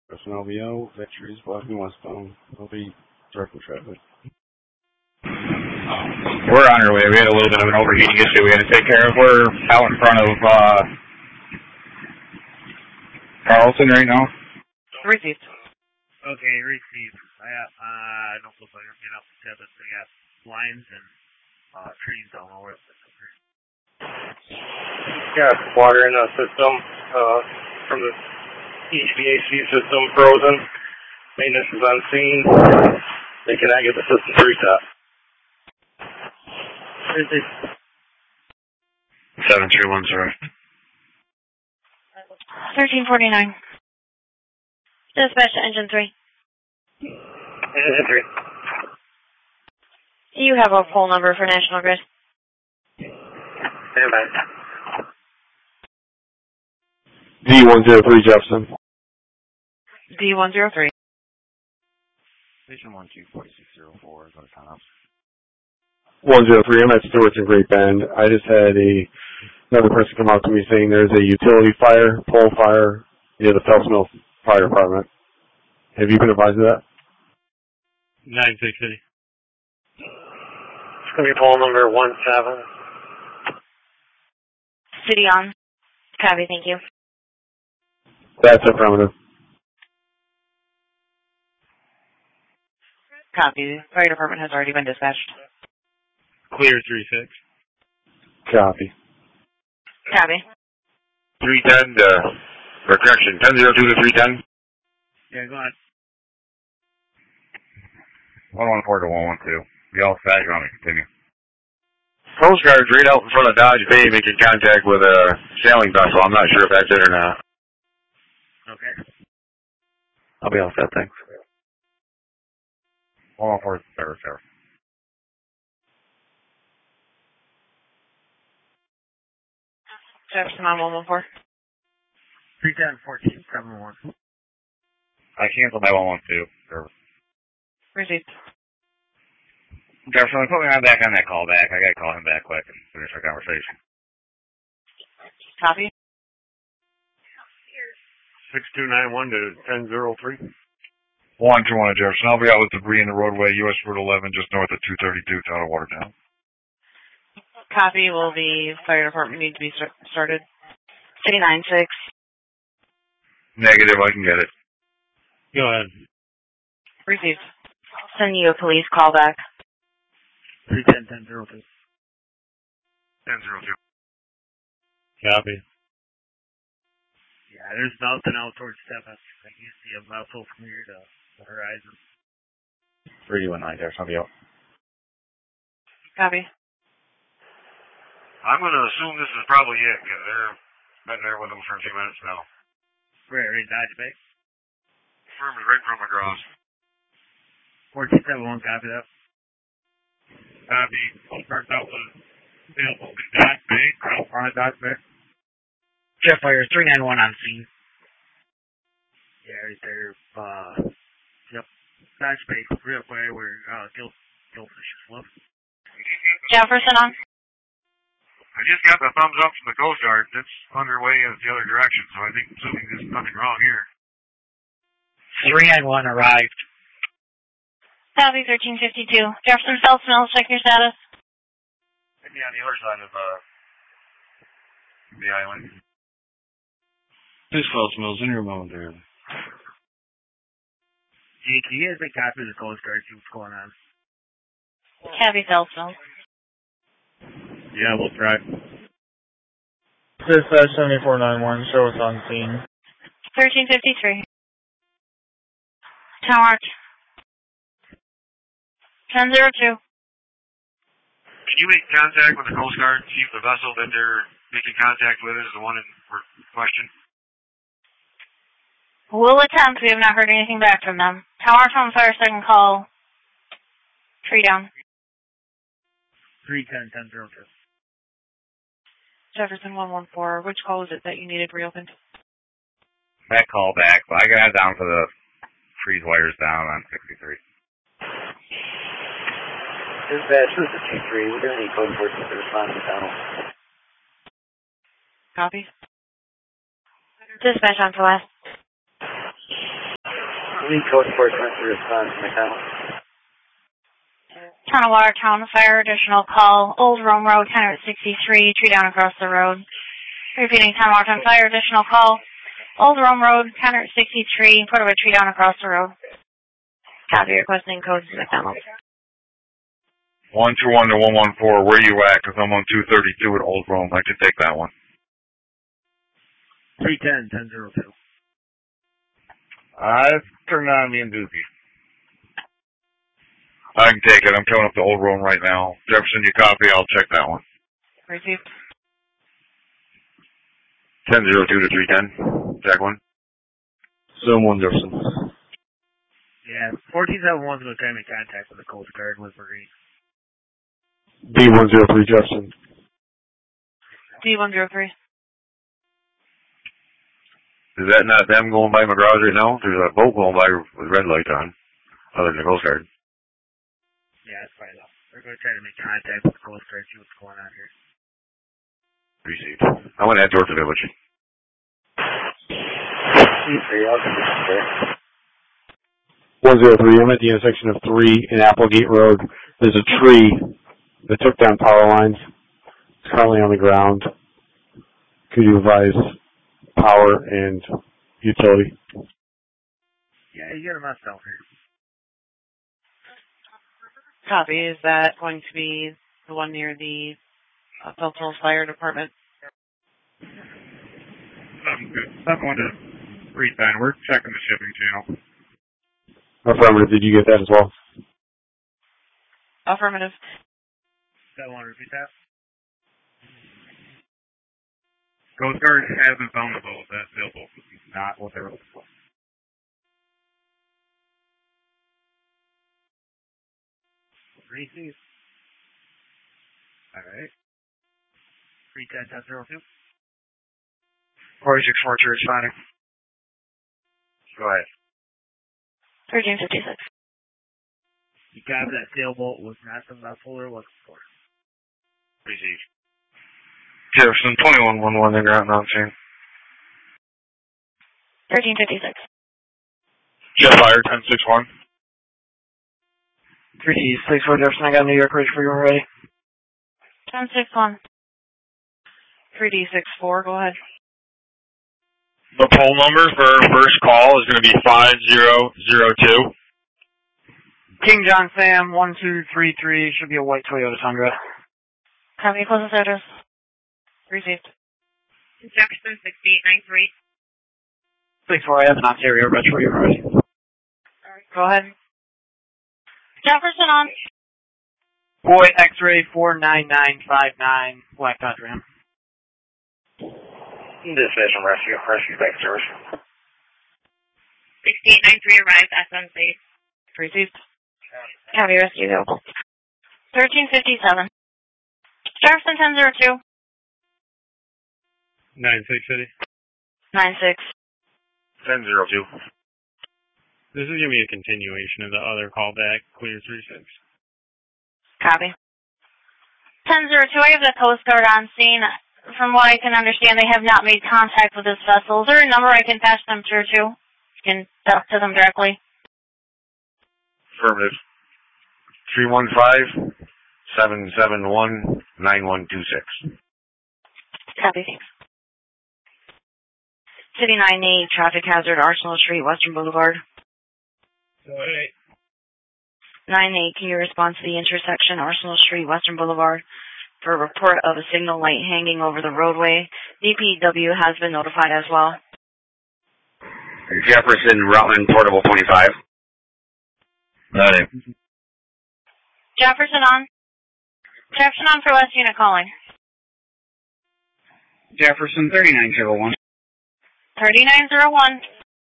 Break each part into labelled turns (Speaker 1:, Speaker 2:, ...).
Speaker 1: Personnel LVO, that tree is blocking westbound. There'll be directing traffic.
Speaker 2: We're on our way. We had a little bit of an overheating issue we had to take care of. We're out in front of Carlson right now.
Speaker 3: Received.
Speaker 4: Okay, received. I don't know if I get up to but they got lines and trees down over it.
Speaker 5: Got water in the system from the HVAC system frozen. Maintenance is on scene. They cannot get the system to reset.
Speaker 2: 7310.
Speaker 6: 1349. Dispatch to engine 3.
Speaker 5: Engine 3.
Speaker 6: You have a poll number for National Grid.
Speaker 5: Stand by.
Speaker 1: D103 Jefferson.
Speaker 3: D103.
Speaker 7: Station 124604 is on the top.
Speaker 1: 103, I'm at Stewart's in Great Bend. I just had another person come out to me saying there's a utility fire, pole fire, near the Phelps Mill Fire Department. Have you been advised of that?
Speaker 4: 960.
Speaker 5: It's going to be poll number 17.
Speaker 6: City on. Copy, thank you.
Speaker 1: That's affirmative.
Speaker 3: Copy. Fire department has already been dispatched.
Speaker 4: Clear 36.
Speaker 1: Copy.
Speaker 6: Copy.
Speaker 2: 310 or correction, 1002 to 310.
Speaker 4: Yeah, go on.
Speaker 2: 114 to 112. We all set. You want me to continue? Coast Guard's right out in front of Dodge Bay making contact with a sailing vessel. I'm not sure if that's it or not.
Speaker 4: Okay.
Speaker 2: I'll be all set, thanks. 114 service.
Speaker 3: Jefferson on 114.
Speaker 4: 310 1471.
Speaker 2: I canceled my 112 service.
Speaker 3: Received.
Speaker 2: Jefferson, put me on back on that call back. I gotta call him back quick and finish our conversation.
Speaker 3: Copy.
Speaker 4: 6291 to 1003.
Speaker 2: 121 Jefferson. I'll be out with debris in the roadway, US Route 11, just north of 232, town of Watertown.
Speaker 3: Copy. Will the fire department need to be started? City 96.
Speaker 2: Negative, I can get it.
Speaker 4: Go ahead.
Speaker 3: Received.
Speaker 6: Send you a police call back.
Speaker 4: 310 1002.
Speaker 2: 1002.
Speaker 4: Copy. Yeah, there's nothing out towards Stephens. I can see a vessel from here to the horizon.
Speaker 2: 319 Jefferson, I'll be out.
Speaker 3: Copy.
Speaker 2: I'm going to assume this is probably it, because they've been there with them for a few minutes now.
Speaker 4: Where, in Dodge Bay?
Speaker 2: Firm is right from across.
Speaker 4: 1471, copy that.
Speaker 2: Copy. Parked out with Dodge Bay, out front of Dodge Bay.
Speaker 4: Jet Fire 391 on scene. Yeah, right there. Yep. Dodge Bay, real quick, where Gilfish is left.
Speaker 6: Jefferson on.
Speaker 2: I just got the thumbs up from the Coast Guard. It's underway in the other direction, so I think assuming there's nothing wrong here.
Speaker 4: 391 arrived.
Speaker 6: Copy 1352. Jefferson Phelps Mills, check your status.
Speaker 2: Maybe on the other side of the island.
Speaker 1: This Phelps Mills in here momentarily.
Speaker 4: Can you guys make copy of the Coast Guard, see what's going on?
Speaker 6: Copy Phelps Mills.
Speaker 4: Yeah, we'll try.
Speaker 5: Dispatch 7491, show us on scene.
Speaker 6: 1353. Tower 1002.
Speaker 2: Can you make contact with the Coast Guard, see if the vessel that they're making contact with is the one in question?
Speaker 6: We'll attempt. We have not heard anything back from them. Tower from fire second call. Tree down.
Speaker 4: 310 1002.
Speaker 3: Jefferson 114. Which call is it that you needed reopened?
Speaker 2: That call back, but I got down for the freeze wires down on 63.
Speaker 7: Dispatch, this is 2-3. We're going to need code enforcement to respond to the panel.
Speaker 3: Copy.
Speaker 6: Dispatch on to last.
Speaker 8: Lee code enforcement to respond to McDonald.
Speaker 6: Town of Watertown Fire, additional call. Old Rome Road, 1063, tree down across the road. Repeating, Town of Watertown Fire, additional call. Old Rome Road, 1063, put of a tree down across the road. Copy, requesting codes to McDonald.
Speaker 2: 121 to 114, where you at? Because I'm on 232 at Old Rome. I could take that one.
Speaker 4: 310, 1002.
Speaker 2: I've turned on the Induzi. I can take it. I'm coming up to Old Rome right now. Jefferson, you copy? I'll check that one.
Speaker 3: Received.
Speaker 2: 1002 to 310. Jack 1.
Speaker 1: Zone 1, Jefferson.
Speaker 4: Yeah, 1471's going to try to make contact with the Coast Guard with Marine.
Speaker 1: D103, Jefferson.
Speaker 3: D103.
Speaker 2: Is that not them going by my garage right now? There's a boat going by with red light on, other than the Coast Guard.
Speaker 4: Yeah, that's fine though. They're going to try to make contact with the Coast Guard, see what's going on here.
Speaker 2: Received. I'm going to head towards the village.
Speaker 1: 103, I'm at the intersection of 3 and Applegate Road. There's a tree that took down power lines. It's currently on the ground. Could you advise power and utility?
Speaker 4: Yeah, you got a mess out here.
Speaker 3: Copy. Is that going to be the one near the Felton Fire Department?
Speaker 2: Good. I'm going to read that. We're checking the shipping channel.
Speaker 1: Affirmative. Did you get that as well?
Speaker 3: Affirmative.
Speaker 4: That one, repeat that.
Speaker 2: Coast Guard hasn't found the boat. That's sailboat. Not what they're looking for.
Speaker 4: Received. Alright. 310, 1002.
Speaker 8: 4642 responding.
Speaker 2: Go ahead.
Speaker 6: 1356.
Speaker 4: You got that sailboat was not the vessel they're looking for.
Speaker 2: Received. Jefferson, 2111, they're out on scene.
Speaker 6: 1356.
Speaker 2: Jet fire, 1061.
Speaker 8: 364 Jefferson, I got New York Ridge for you already.
Speaker 6: 1061.
Speaker 3: 3D64, go ahead.
Speaker 2: The poll number for first call is going to be 5002.
Speaker 8: King John Sam 1233, should be a white Toyota Tundra.
Speaker 6: Copy, closest address.
Speaker 3: Received.
Speaker 6: Jefferson 6893.
Speaker 8: 64, I have an Ontario Ridge for you already.
Speaker 3: Go ahead.
Speaker 6: Jefferson on.
Speaker 8: Boy X-ray 49959, Black Dodge Ram.
Speaker 5: Dispatch and rescue back service.
Speaker 6: 6893 arrived, SMC.
Speaker 3: Received.
Speaker 6: Copy, rescue available. 1357. Jefferson 1002.
Speaker 5: 96 City.
Speaker 6: 96.
Speaker 2: 1002.
Speaker 5: This is going to be a continuation of the other callback, clear 36.
Speaker 6: Copy. 1002, I have the Coast Guard on scene. From what I can understand, they have not made contact with this vessel. Is there a number I can patch them through to? You can talk to them directly.
Speaker 2: Affirmative. 315-771-9126.
Speaker 6: Copy, thanks. City 98, traffic hazard, Arsenal Street, Western Boulevard. 98, can you respond to the intersection, Arsenal Street, Western Boulevard, for a report of a signal light hanging over the roadway? DPW has been notified as well.
Speaker 2: Jefferson, Rutland, Portable 25.
Speaker 6: Jefferson on. Jefferson on for West Unit calling.
Speaker 8: Jefferson 3901.
Speaker 6: 3901.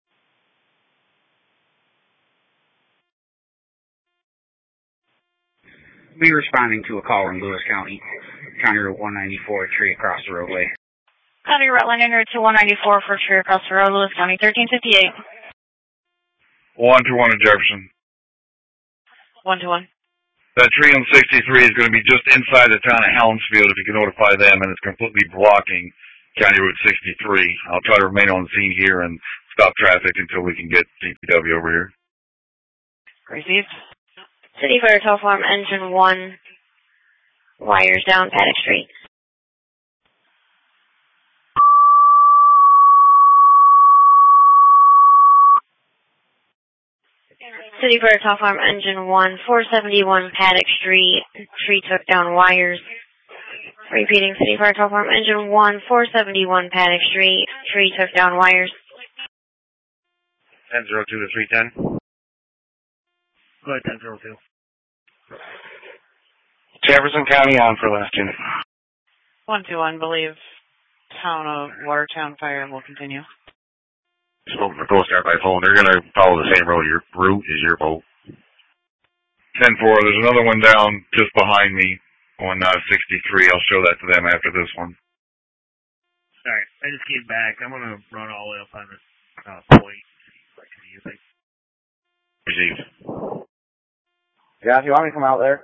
Speaker 8: We responding to a call in Lewis County. County Road 194, tree across the roadway.
Speaker 6: Copy, Rutland, en route to 194 for tree across the road, Lewis County, 1358.
Speaker 2: 121 in Jefferson.
Speaker 3: 121.
Speaker 2: That tree on 63 is going to be just inside the town of Helmsfield if you can notify them, and it's completely blocking County Route 63. I'll try to remain on scene here and stop traffic until we can get DPW over here.
Speaker 3: Received.
Speaker 6: City Fire Teleform Engine 1, wires down Paddock Street. City Fire Teleform Engine 1, 471 Paddock Street, tree took down wires. Repeating, City Fire Teleform Engine 1, 471 Paddock Street, tree took down wires.
Speaker 2: 1002 to 310.
Speaker 4: Go ahead, 1002.
Speaker 9: Jefferson County on for last unit.
Speaker 3: 121, believe town of Watertown Fire will continue.
Speaker 2: Spoke to the Coast Guard by phone. They're going to follow the same route as your boat. 10-4, there's another one down just behind me on 63. I'll show that to them after this one.
Speaker 4: Alright, I just came back. I'm going to run all the way up on this point.
Speaker 2: Received.
Speaker 9: Yeah, if you want me to come out there.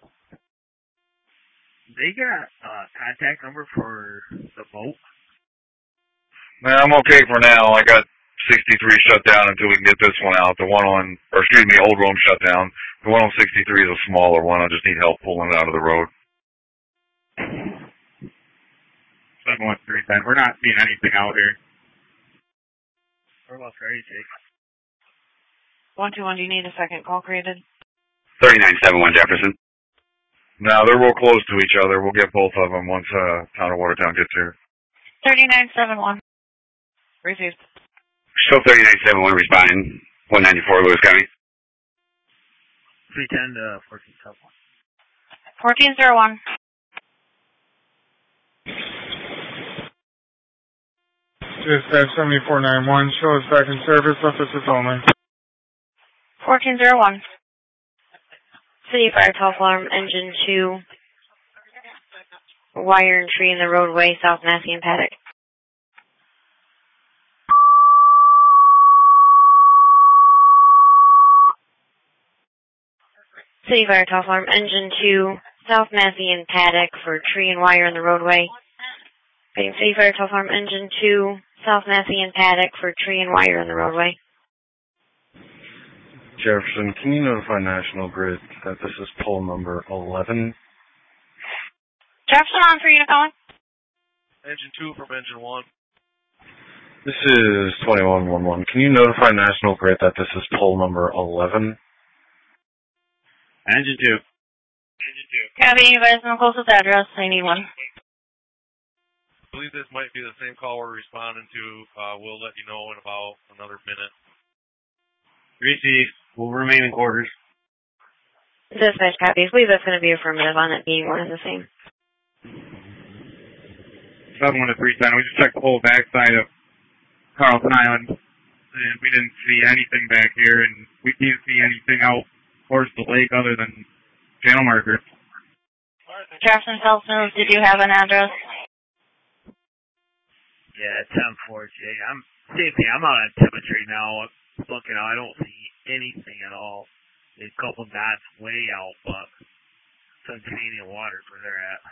Speaker 4: They got a contact number for the boat?
Speaker 2: Man, I'm okay for now. I got 63 shut down until we can get this one out. The one on, or excuse me, Old Rome shut down. The one on 63 is a smaller one. I just need help pulling it out of the road.
Speaker 4: 71310. We're not seeing anything out here. We're about ready to take.
Speaker 3: 121, do you need a second call created?
Speaker 8: 3971 Jefferson.
Speaker 2: No, they're real close to each other. We'll get both of them once Town of Watertown gets here.
Speaker 6: 3971.
Speaker 3: Received.
Speaker 8: Show 3971 responding. 194 Lewis County.
Speaker 4: 310 to 1401.
Speaker 6: 1401.
Speaker 10: Dispatch 7491, show us back in service, emphasis only.
Speaker 6: 1401. City Fire Teleform Engine 2, wire and tree in the roadway, South Massey and Paddock. City Fire Teleform Engine 2, South Massey and Paddock for tree and wire in the roadway. City Fire Teleform Engine 2, South Massey and Paddock for tree and wire in the roadway.
Speaker 11: Jefferson, can you notify National Grid that this is pole number 11?
Speaker 6: Jefferson on for unit calling.
Speaker 5: Engine 2 from Engine 1.
Speaker 11: This is 2111. Can you notify National Grid that this is pole number 11?
Speaker 2: Engine 2.
Speaker 6: Copy, advise no closest address. I need one.
Speaker 5: I believe this might be the same call we're responding to. We'll let you know in about another minute.
Speaker 2: Received. We'll remain in quarters.
Speaker 6: Dispatch copies. I believe that's going to be affirmative on it being one and the same.
Speaker 2: 7-1 to 310. We just checked the whole backside of Carlton Island, and we didn't see anything back here, and we can't see anything out towards the lake other than channel markers.
Speaker 6: Jefferson Felsen, did you have an address?
Speaker 4: Yeah, 10-4, Jay. I'm out on telemetry now. Looking out, I don't see anything at all. There's a couple dots way out, but some Canadian waters where they're at.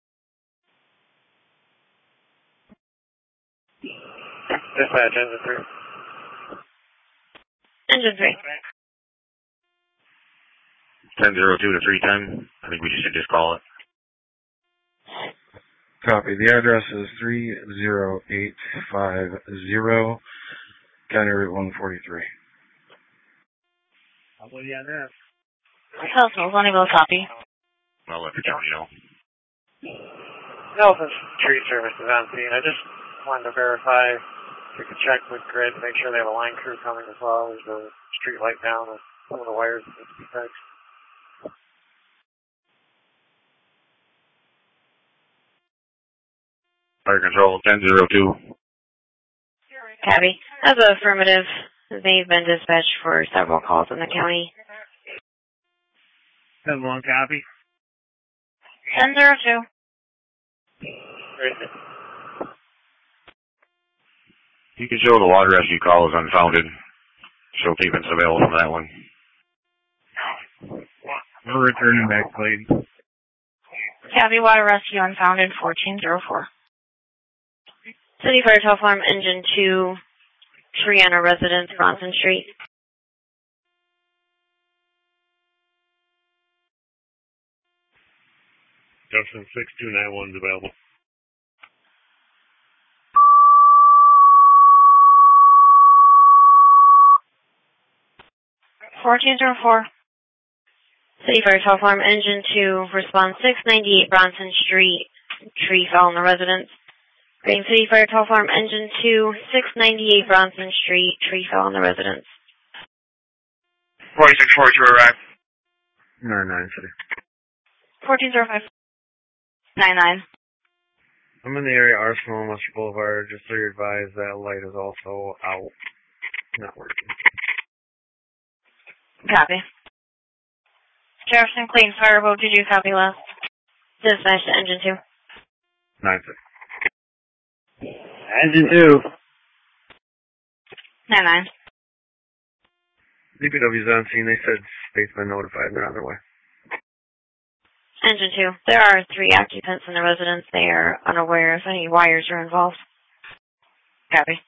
Speaker 5: Dispatch, Engine 3.
Speaker 6: Engine 3.
Speaker 2: 10-02 to 310. I think we should just call it.
Speaker 11: Copy. The address is 30850, County Route 143.
Speaker 4: How about the address?
Speaker 6: Telesmos, unable to copy.
Speaker 2: I'll let the county know.
Speaker 5: Nelson Street Service is on scene. I just wanted to verify if we could check with Grid, make sure they have a line crew coming as well. There's a street light down with some of the wires that need to be fixed.
Speaker 2: Fire Control, 10-02.
Speaker 6: Copy. That's affirmative. They've been dispatched for several calls in the county.
Speaker 4: 10-1 copy.
Speaker 6: 10-02.
Speaker 2: You can show the water rescue call is unfounded. Show keeping surveillance on that one. We're returning back, Clayton.
Speaker 6: Copy, water rescue unfounded, 1404. City Fire Teleform Engine 2, tree on a residence, Bronson Street.
Speaker 5: Jefferson 6291 is available.
Speaker 6: City Fire Teleform Engine 2, response 698 Bronson Street, tree fell on the residence. Green City Fire Teleform Engine 2, 698 Bronson Street, tree fell on the residence.
Speaker 2: 4642 arrive.
Speaker 5: 99 City.
Speaker 6: 1405. 99.
Speaker 5: I'm in the area, Arsenal, Mustard Boulevard. Just so you're advised that light is also out. Not working.
Speaker 6: Copy. Jefferson Clayton Fireboat, did you copy last? Dispatch to Engine 2.
Speaker 5: 96. Engine 2.
Speaker 6: 99.
Speaker 5: DPW's on scene. They said state's been notified. They're on their way.
Speaker 6: Engine 2. There are 3 occupants in the residence. They are unaware if any wires are involved. Copy.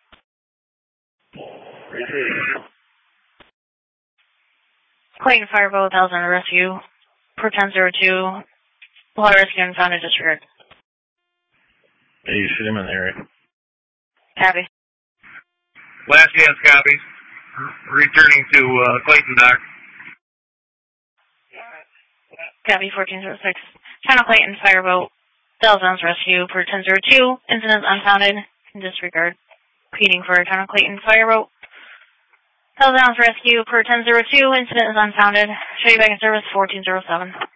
Speaker 6: Clayton Fireboat, that was on a rescue. Per 1002. Water rescue and found a disregard.
Speaker 11: Hey, you shoot him in the area.
Speaker 6: Copy.
Speaker 2: Last chance copy. Returning to Clayton Dock.
Speaker 6: Copy 1406. Channel Clayton Fireboat. Delzone's rescue per 1002. Incident unfounded. Disregard. Repeating for Channel Clayton Fireboat. Delzone's rescue per 1002. Incident is unfounded. Show you back in service 1407.